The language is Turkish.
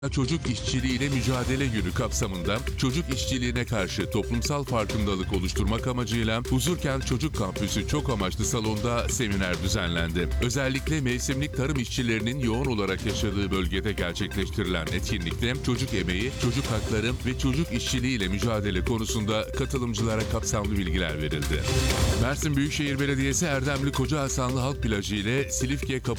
Çocuk İşçiliğiyle Mücadele Günü kapsamında çocuk işçiliğine karşı toplumsal farkındalık oluşturmak amacıyla Huzurkent Çocuk Kampüsü Çok Amaçlı Salon'da seminer düzenlendi. Özellikle mevsimlik tarım işçilerinin yoğun olarak yaşadığı bölgede gerçekleştirilen etkinlikte çocuk emeği, çocuk hakları ve çocuk işçiliğiyle mücadele konusunda katılımcılara kapsamlı bilgiler verildi. Mersin Büyükşehir Belediyesi Erdemli Koca Hasanlı Halk Plajı ile Silifke Kapı